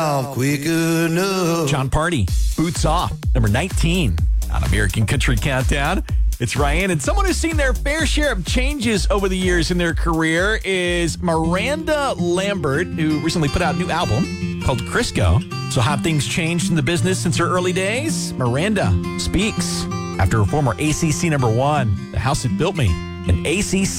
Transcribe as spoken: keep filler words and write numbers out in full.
quick enough. John Party, Boots Off, number nineteen on American Country Countdown. It's Ryan, and someone who's seen their fair share of changes over the years in their career is Miranda Lambert, who recently put out a new album called Crisco. So have things changed in the business since her early days? Miranda speaks after her former A C C number one, The House That Built Me, and A C C